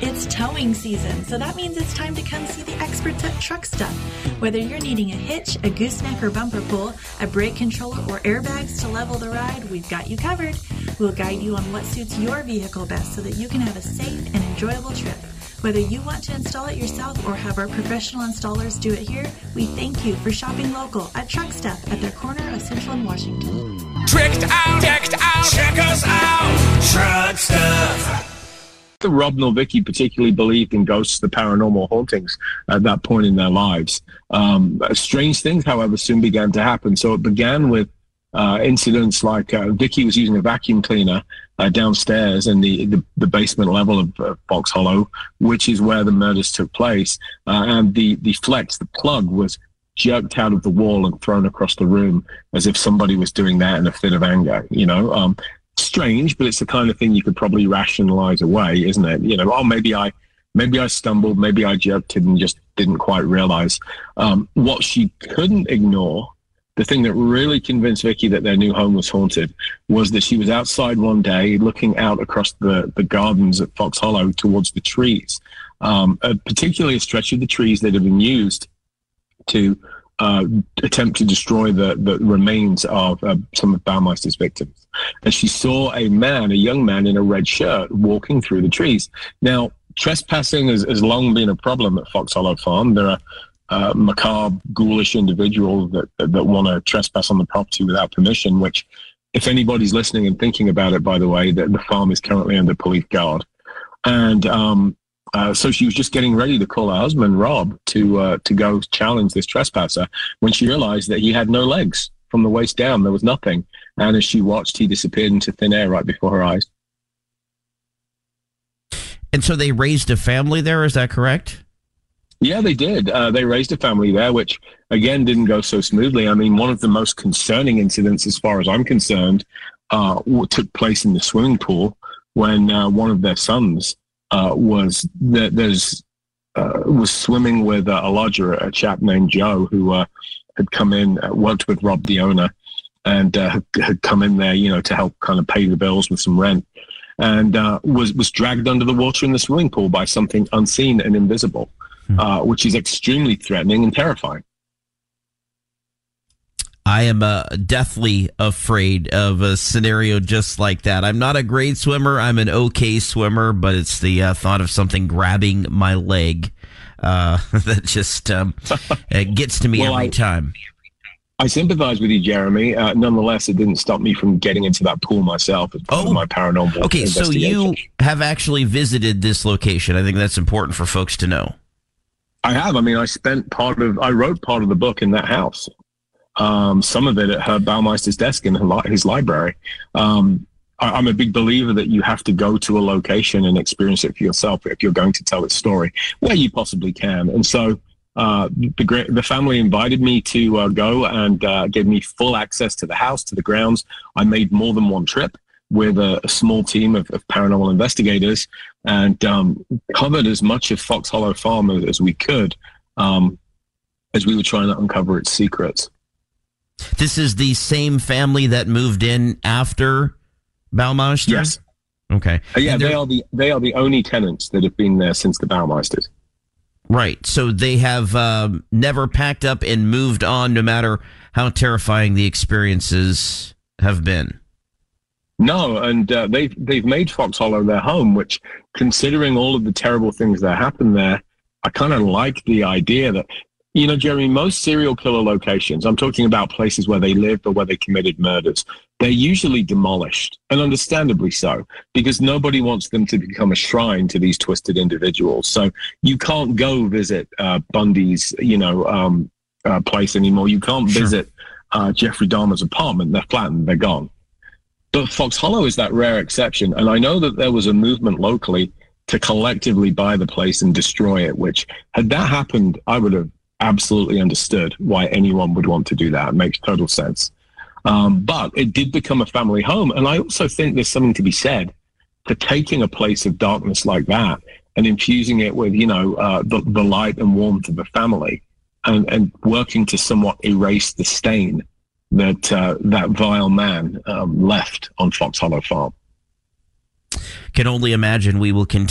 It's towing season, so that means it's time to come see the experts at Truck Stuff. Whether you're needing a hitch, a gooseneck or bumper pull, a brake controller, or airbags to level the ride, we've got you covered. We'll guide you on what suits your vehicle best so that you can have a safe and enjoyable trip. Whether you want to install it yourself or have our professional installers do it here, we thank you for shopping local at Truck Stuff at their corner of Central and Washington. Tricked out, decked out, check us out, Truck Stuff. Rob nor Vicky particularly believed in ghosts, the paranormal hauntings at that point in their lives. Strange things, however, soon began to happen. So it began with incidents like Vicky was using a vacuum cleaner downstairs in the basement level of Fox Hollow, which is where the murders took place. And the flex, the plug, was jerked out of the wall and thrown across the room as if somebody was doing that in a fit of anger, strange, but it's the kind of thing you could probably rationalize away, isn't it? Maybe I stumbled, maybe I jerked it and just didn't quite realize. What she couldn't ignore, the thing that really convinced Vicky that their new home was haunted, was that she was outside one day looking out across the gardens at Fox Hollow towards the trees, particularly a stretch of the trees that had been used to attempt to destroy the remains of some of Baumeister's victims. And she saw a young man in a red shirt walking through the trees. Now, trespassing has long been a problem at Fox Hollow Farm. There are macabre, ghoulish individuals that want to trespass on the property without permission, which, if anybody's listening and thinking about it, by the way, the farm is currently under police guard. And so she was just getting ready to call her husband, Rob, to go challenge this trespasser when she realized that he had no legs from the waist down. There was nothing. And as she watched, he disappeared into thin air right before her eyes. And so they raised a family there, is that correct? Yeah, they did. They raised a family there, which, again, didn't go so smoothly. I mean, one of the most concerning incidents, as far as I'm concerned, took place in the swimming pool when one of their sons was swimming with a lodger, a chap named Joe, who had come in, worked with Rob, the owner, and had come in there, to help kind of pay the bills with some rent, and was dragged under the water in the swimming pool by something unseen and invisible, which is extremely threatening and terrifying. I am deathly afraid of a scenario just like that. I'm not a great swimmer. I'm an okay swimmer, but it's the thought of something grabbing my leg that just it gets to me every time. I sympathize with you, Jeremy. Nonetheless, it didn't stop me from getting into that pool myself as part of my paranormal investigation. So you have actually visited this location. I think that's important for folks to know. I have. I mean, I wrote part of the book in that house. Some of it at Herb Baumeister's desk in his library. I'm a big believer that you have to go to a location and experience it for yourself if you're going to tell its story where you possibly can. And so the family invited me to go and gave me full access to the house, to the grounds. I made more than one trip with a small team of paranormal investigators and covered as much of Fox Hollow Farm as we could as we were trying to uncover its secrets. This is the same family that moved in after Baumeister? Yes. Okay. Yeah, they are the only tenants that have been there since the Baumeisters. Right. So they have never packed up and moved on, no matter how terrifying the experiences have been. No, and they've made Fox Hollow their home, which, considering all of the terrible things that happened there, I kind of like the idea that, Jeremy, most serial killer locations, I'm talking about places where they lived or where they committed murders, they're usually demolished, and understandably so, because nobody wants them to become a shrine to these twisted individuals. So you can't go visit Bundy's, place anymore. You can't visit Jeffrey Dahmer's apartment. They're flattened. They're gone. But Fox Hollow is that rare exception, and I know that there was a movement locally to collectively buy the place and destroy it, which, had that happened, I would have absolutely understood why anyone would want to do that. It makes total sense. But it did become a family home. And I also think there's something to be said for taking a place of darkness like that and infusing it with, the light and warmth of a family and working to somewhat erase the stain that that vile man left on Fox Hollow Farm. Can only imagine we will continue